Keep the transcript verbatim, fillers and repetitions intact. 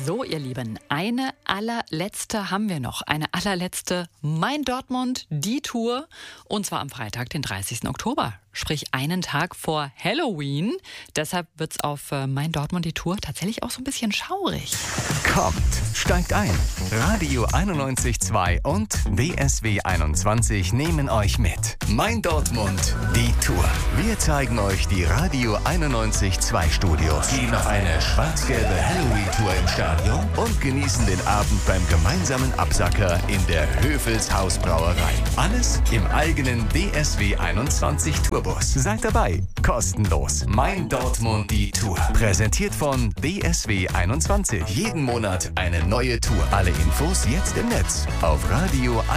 So, ihr Lieben, eine allerletzte haben wir noch. Eine allerletzte Mein Dortmund, die Tour. Und zwar am Freitag, den dreißigsten Oktober. Sprich einen Tag vor Halloween. Deshalb wird es auf äh, Mein Dortmund, die Tour tatsächlich auch so ein bisschen schaurig. Kommt, steigt ein. Radio einundneunzig Komma zwei und B S W einundzwanzig nehmen euch mit. Mein Dortmund, die Tour. Wir zeigen euch die Radio einundneunzig Komma zwei Studios, gehen auf eine schwarz-gelbe Halloween-Tour im Stadion und genießen den Abend beim gemeinsamen Absacker in der Höfels Hausbrauerei. Alles im eigenen B S W einundzwanzig Tourbus. Seid dabei, kostenlos. Mein Dortmund, die Tour. Präsentiert von B S W einundzwanzig. Jeden Monat eine neue Tour. Alle Infos jetzt im Netz auf Radio